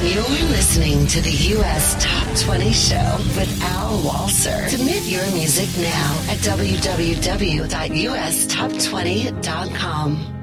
You're listening to the U.S. Top 20 Show with Al Walser. Submit your music now at www.ustop20.com.